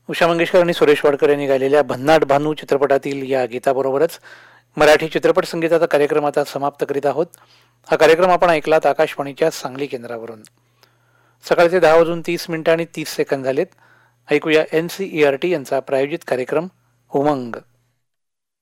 उषा मंगेशकर आणि सुरेश वाडकर यांनी गायलेल्या भन्नाट भानू चित्रपटातील या गीताबरोबरच मराठी चित्रपट संगीताचा कार्यक्रम आता समाप्त करीत आहोत. हा कार्यक्रम आपण ऐकलात आकाशवाणीच्या सांगली केंद्रावरून. सकाळचे 10:30 आणि 30 सेकंद झालेत. ऐकूया NCERT यांचा प्रायोजित कार्यक्रम उमंग.